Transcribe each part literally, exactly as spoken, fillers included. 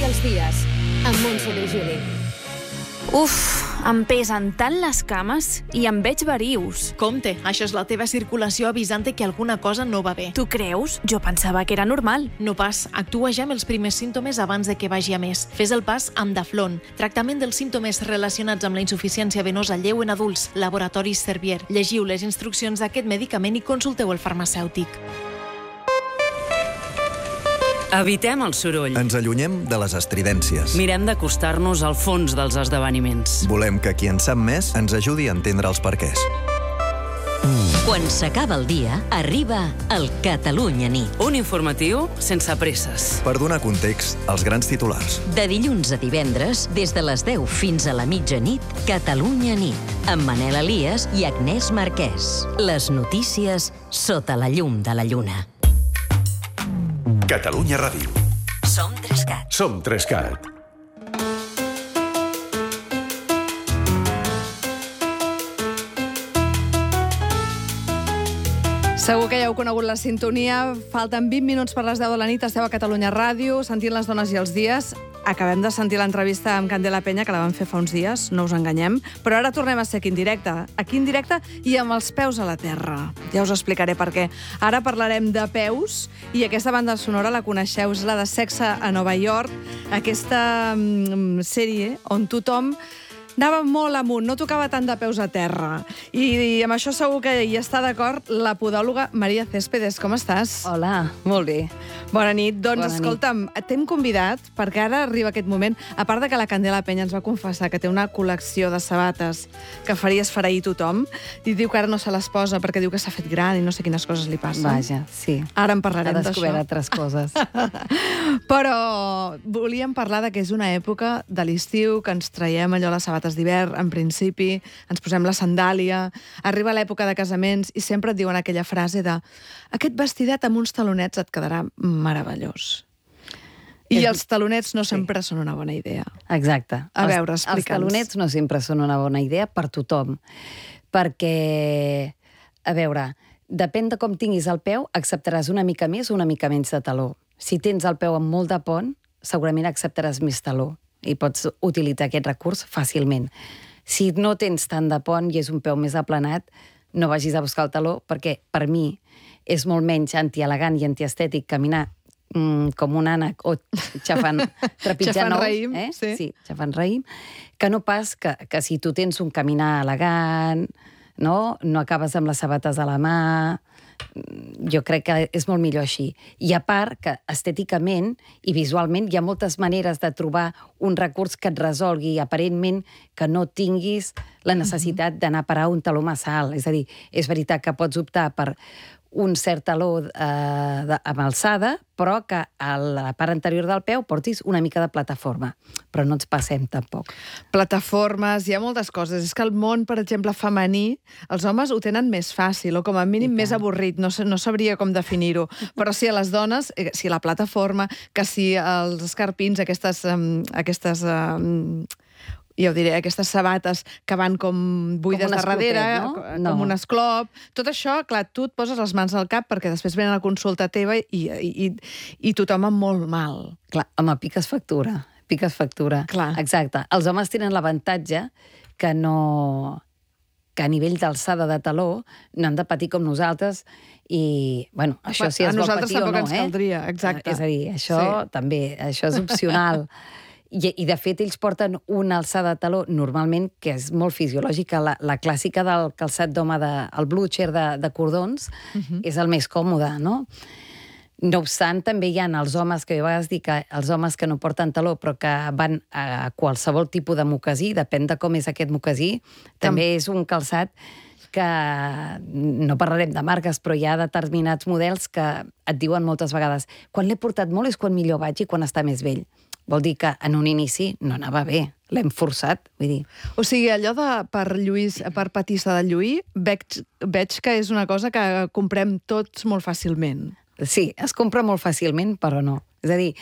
dels dies, amb Montse de Juli. Uf, em pesen tant les cames i em veig verius. Compte, això és la teva circulació avisant-te que alguna cosa no va bé. Tu creus? Jo pensava que era normal. No pas, actua ja amb els primers símptomes abans de que vagi a més. Fes el pas amb Daflon, tractament dels símptomes relacionats amb la insuficiència venosa lleu en adults, Laboratoris Servier. Llegiu les instruccions d'aquest medicament i consulteu el farmacèutic. Evitem el soroll. Ens allunyem de les estridències. Mirem d'acostar-nos al fons dels esdeveniments. Volem que qui en sap més ens ajudi a entendre els perquès. Quan s'acaba el dia, arriba el Catalunya Nit. Un informatiu sense presses. Per donar context als grans titulars. De dilluns a divendres, des de les deu fins a la mitjanit, Catalunya Nit, amb Manel Elias i Agnès Marquès. Les notícies sota la llum de la lluna. Catalunya Ràdio. Som Trescat. Som Trescat. Segur que ja heu conegut la sintonia. Falten vint minuts per les deu de la nit. Esteu a Catalunya Ràdio, sentint les dones i els dies. Acabem de sentir l'entrevista amb Candela Peña, que la vam fer fa uns dies, no us enganyem. Però ara tornem a ser aquí en directe. Aquí en directe i amb els peus a la terra. Ja us explicaré per què. Ara parlarem de peus i aquesta banda sonora la coneixeu, és la de Sexe a Nova York, aquesta mm, sèrie on tothom anava molt amunt, no tocava tant de peus a terra. I, i amb això segur que hi està d'acord la podòloga Maria Céspedes. Com estàs? Hola, molt bé. Bona nit. Doncs, Bona escolta'm, t'hem convidat perquè ara arriba aquest moment, a part de que la Candela Peña ens va confessar que té una col·lecció de sabates que faria esfereir tothom, i diu que ara no se les posa perquè diu que s'ha fet gran i no sé quines coses li passen. Vaja, sí. Ara en parlarem d'això. Ha descobert d'això. altres coses. Però volíem parlar de que és una època de l'estiu, que ens traiem allò les sabates d'hivern, en principi, ens posem la sandàlia, arriba l'època de casaments i sempre et diuen aquella frase de aquest vestidet amb uns talonets et quedarà meravellós. I els talonets no sempre són una bona idea. Exacte. A veure, els, explica'ns. els talonets no sempre són una bona idea per tothom, perquè, a veure, depèn de com tinguis el peu, acceptaràs una mica més o una mica menys de taló. Si tens el peu amb molt de pont, segurament acceptaràs més taló i pots utilitzar aquest recurs fàcilment. Si no tens tant de pont i és un peu més aplanat, no vagis a buscar el taló, perquè per mi és molt menys antielegant i antiestètic caminar mm, com un ànec o xafant, trepitjant Xafant ous, raïm, eh? sí. Sí, xafant raïm, que no pas que, que si tu tens un caminar elegant, no, no acabes amb les sabates a la mà. Jo crec que és molt millor així. I a part que estèticament i visualment hi ha moltes maneres de trobar un recurs que et resolgui aparentment que no tinguis la necessitat d'anar a parar un taló massa alt. És a dir, és veritat que pots optar per un cert taló eh, de, amb alçada, però que a la part anterior del peu portis una mica de plataforma. Però no ens passem tampoc. Plataformes, hi ha moltes coses. És que el món, per exemple, femení, els homes ho tenen més fàcil, o com a mínim més avorrit, no, no sabria com definir-ho. Però sí, a les dones, eh, si la plataforma, que si els escarpins, aquestes... Um, aquestes um, ja ho diré, aquestes sabates que van com buides Com un de darrere, esclopet, no? com No. un esclop. Tot això, clar, tu et poses les mans al cap perquè després venen a la consulta teva i, i, i, i tothom amb molt mal. Clar, home, piques factura. Piques factura. Clar. Exacte. Els homes tenen l'avantatge que no... que a nivell d'alçada de taló no han de patir com nosaltres i, bueno, això si es vol nosaltres patir o tampoc no, ens eh? caldria, exacte. És a dir, això Sí. també, això és opcional. I, I, de fet, ells porten una alçada de taló, normalment, que és molt fisiològica, la, la clàssica del calçat d'home, de, el blucher de, de cordons, uh-huh. és el més còmode, no? No obstant, també hi ha els homes, que jo a vegades dic que els homes que no porten taló, però que van a qualsevol tipus de mocasí, depèn de com és aquest mocasí, també és un calçat que no parlarem de marques, però hi ha determinats models que et diuen moltes vegades quan l'he portat molt és quan millor vaig i quan està més vell. Vol dir que en un inici no anava bé, l'hem forçat, vull dir. O sigui, allò de per, Lluís, per patissa de Lluí, veig, veig que és una cosa que comprem tots molt fàcilment. Sí, es compra molt fàcilment, però no. És a dir...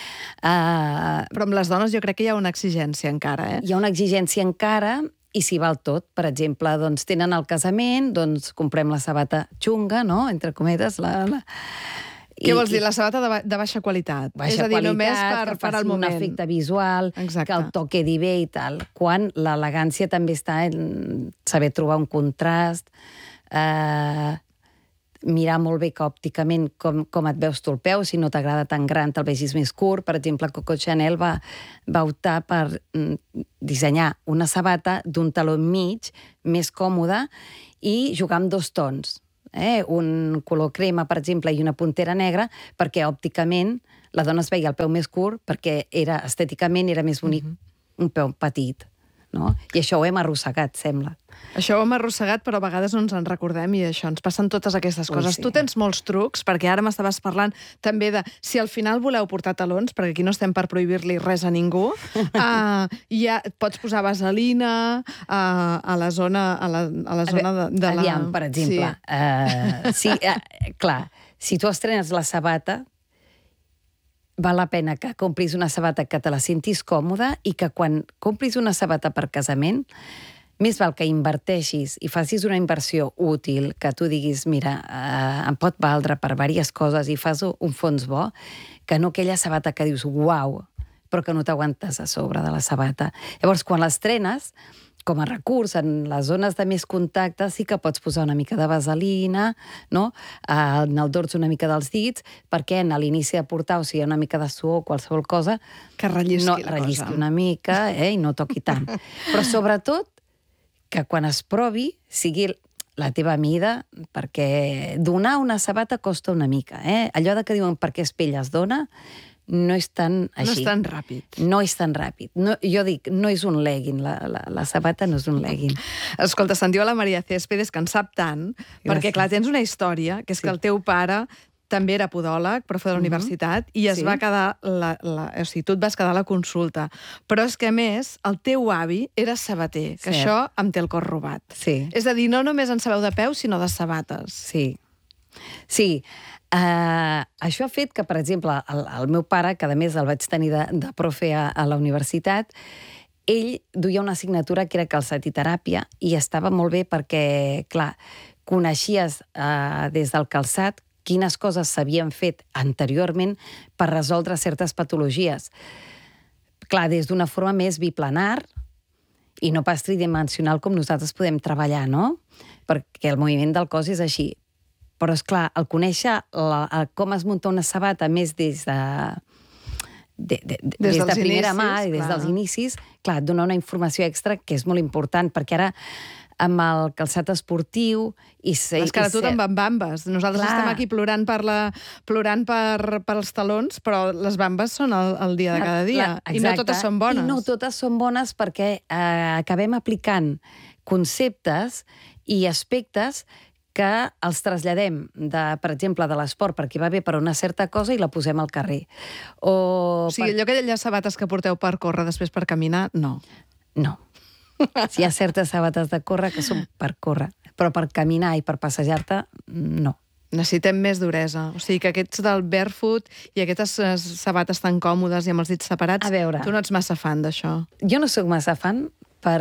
Uh, però amb les dones jo crec que hi ha una exigència encara, eh? Hi ha una exigència encara i s'hi val tot. Per exemple, doncs, tenen el casament, doncs comprem la sabata xunga, no?, entre cometes, la... la... Què vols dir? La sabata de, ba de baixa qualitat. Baixa és a dir, qualitat, només per, que per al faci moment. un efecte visual, Exacte. que el to quedi bé i tal. Quan l'elegància també està en saber trobar un contrast, eh, mirar molt bé que òpticament com, com et veus tu el peu, si no t'agrada tan gran te'l vegis més curt. Per exemple, Coco Chanel va, va optar per mm, dissenyar una sabata d'un taló mig, més còmode, i jugar amb dos tons. Eh? Un color crema, per exemple, i una puntera negra, perquè òpticament la dona es veia el peu més curt, perquè era, estèticament era més bonic mm-hmm. un peu petit. No? I això ho hem arrossegat, sembla. Això ho hem arrossegat, però a vegades no ens en recordem i això, ens passen totes aquestes coses. Ui, sí. Tu tens molts trucs, perquè ara m'estaves parlant també de si al final voleu portar talons, perquè aquí no estem per prohibir-li res a ningú, uh, ja pots posar vaselina uh, a la zona, a la, a la zona de, de la... Aviam, per exemple. Sí, uh, sí uh, clar, si tu estrenes la sabata, val la pena que compris una sabata que te la sentis còmoda i que quan compris una sabata per casament, més val que inverteixis i facis una inversió útil, que tu diguis, mira, eh, em pot valdre per diverses coses i fas un fons bo, que no aquella sabata que dius, uau, però que no t'aguantes a sobre de la sabata. Llavors, quan l'estrenes, com a recurs, en les zones de més contacte, sí que pots posar una mica de vaselina, no? En el dors una mica dels dits, perquè a l'inici de portar, o sigui, una mica de suor o qualsevol cosa, que rellisqui no, la rellisqui cosa. una mica eh, i no toqui tant. Però sobretot, que quan es provi sigui la teva mida, perquè donar una sabata costa una mica. Eh? Allò de que diuen per què es pell es dona, no és tan així. No és tan ràpid. No és tan ràpid. No, jo dic, no és un legging, la, la, la sabata no és un legging. Escolta, se'n diu a la Maria Céspedes, que en sap tant, Gràcies. perquè, clar, tens una història, que és Sí. que el teu pare també era podòleg, profe de la Mhm. universitat, i es Sí. va quedar, la, la, o sigui, tu et vas quedar a la consulta. Però és que, a més, el teu avi era sabater, que Cert. això em té el cor robat. Sí. És a dir, no només en sabeu de peus, sinó de sabates. Sí. Sí. Uh, això ha fet que, per exemple, el, el meu pare, que a més el vaig tenir de, de profe a, a la universitat, ell duia una assignatura que era calçatiteràpia i estava molt bé perquè, clar, coneixies uh, des del calçat quines coses s'havien fet anteriorment per resoldre certes patologies. Clar, des d'una forma més biplanar i no pas tridimensional com nosaltres podem treballar, no? Perquè el moviment del cos és així. Però, és clar, el conèixer la, el, com es munta una sabata més des de, de, de, de, des, des de primera inicis, mà i des clar. dels inicis, clar, et dona una informació extra que és molt important, perquè ara amb el calçat esportiu... I ser, és que ara i tu ser... te'n van bambes. Nosaltres Clar. estem aquí plorant, per, la, plorant per, per els talons, però les bambes són el, el dia de cada dia. La, I no totes són bones. I no totes són bones perquè eh, acabem aplicant conceptes i aspectes que els traslladem, de, per exemple, de l'esport, perquè va bé per una certa cosa i la posem al carrer. O, O sigui, per... allò que les sabates que porteu per córrer després per caminar, no. No. Si hi ha certes sabates de córrer que són per córrer, però per caminar i per passejar-te, no. Necessitem més duresa. O sigui, que aquests del barefoot i aquestes eh, sabates tan còmodes i amb els dits separats, A veure. tu no ets massa fan d'això. Jo no sóc massa fan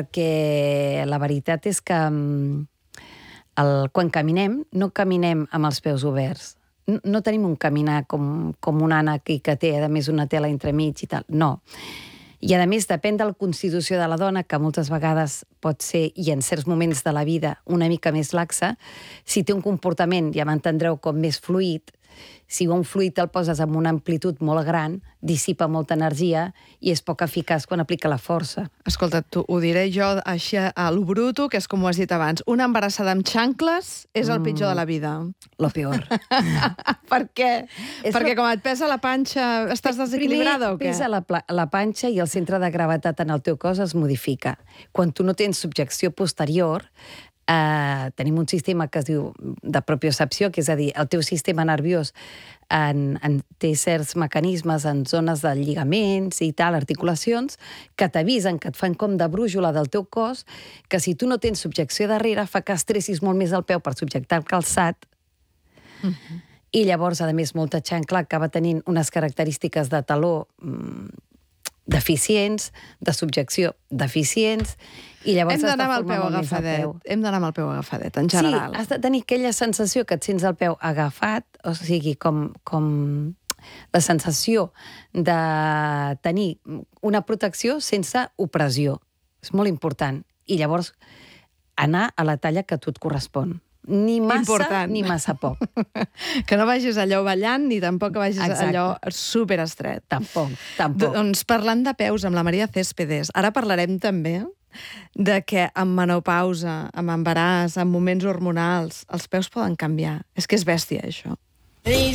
perquè la veritat és que mm, el, quan caminem, no caminem amb els peus oberts. No, no tenim un caminar com, com un ànec i que té, a més, una tela entremig i tal. No. I, a més, depèn de la constitució de la dona, que moltes vegades pot ser, i en certs moments de la vida, una mica més laxa. Si té un comportament, ja m'entendreu, com més fluid, si un fluid el poses amb una amplitud molt gran, dissipa molta energia i és poc eficaç quan aplica la força. Escolta, tu, ho diré jo així a lo bruto, que és com ho has dit abans. Una embarassada amb xancles és el pitjor de la vida. Lo peor. Per què? És Perquè lo- com et pesa la panxa, estàs desequilibrada o què? Primer pesa la, pla- la panxa i el centre de gravetat en el teu cos es modifica. Quan tu no tens subjecció posterior, eh, tenim un sistema que es diu de propiocepció, que és a dir, el teu sistema nerviós en, en, té certs mecanismes en zones de lligaments i tal, articulacions, que t'avisen, que et fan com de brújula del teu cos, que si tu no tens subjecció darrere, fa que estressis molt més el peu per subjectar el calçat. Mm-hmm. I llavors, a més, molta xancla acaba tenint unes característiques de taló mm, deficients, de subjecció deficients, i llavors Hem has de d'anar amb el formar peu molt més el agafadet. peu. Hem d'anar amb el peu agafadet, en general. Sí, has de tenir aquella sensació que et sents el peu agafat, o sigui, com, com la sensació de tenir una protecció sense opressió. És molt important. I llavors anar a la talla que a tu et correspon. Ni massa Important. ni massa poc. Que no vagis allò ballant ni tampoc que vagis Exacte. allò superestret. Tampoc, tampoc. Doncs parlant de peus amb la Maria Céspedes, ara parlarem també de que amb menopausa, amb embaràs, amb moments hormonals, els peus poden canviar. És que és bèstia, això.